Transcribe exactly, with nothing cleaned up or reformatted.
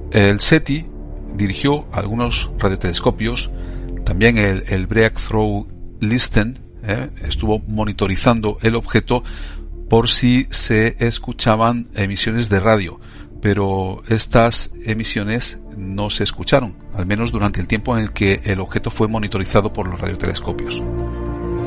El SETI dirigió algunos radiotelescopios, también el, el Breakthrough Listen eh, estuvo monitorizando el objeto por si se escuchaban emisiones de radio, pero estas emisiones no se escucharon, al menos durante el tiempo en el que el objeto fue monitorizado por los radiotelescopios.